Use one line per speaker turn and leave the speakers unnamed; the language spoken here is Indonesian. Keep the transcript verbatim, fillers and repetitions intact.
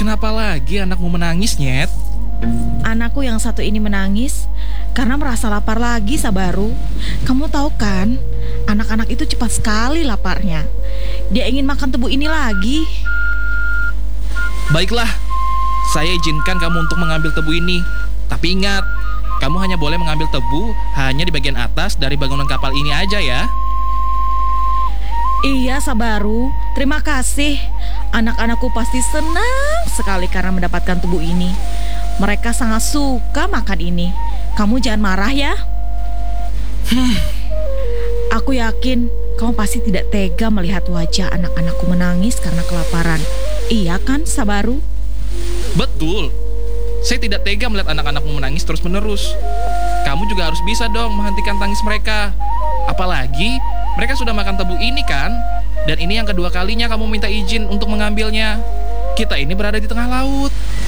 Kenapa lagi anakmu menangis, Nyet?
Anakku yang satu ini menangis karena merasa lapar lagi, Sabaru. Kamu tahu kan, anak-anak itu cepat sekali laparnya. Dia ingin makan tebu ini lagi.
Baiklah, saya izinkan kamu untuk mengambil tebu ini. Tapi ingat, kamu hanya boleh mengambil tebu hanya di bagian atas dari bangunan kapal ini aja ya.
Iya, Sabaru, terima kasih. Anak-anakku pasti senang sekali karena mendapatkan tebu ini. Mereka sangat suka makan ini. Kamu jangan marah ya.
Hmm.
Aku yakin kamu pasti tidak tega melihat wajah anak-anakku menangis karena kelaparan. Iya kan, Sabaru?
Betul. Saya tidak tega melihat anak-anakmu menangis terus-menerus. Kamu juga harus bisa dong menghentikan tangis mereka. Apalagi mereka sudah makan tebu ini kan? Dan ini yang kedua kalinya kamu minta izin untuk mengambilnya. Kita ini berada di tengah laut.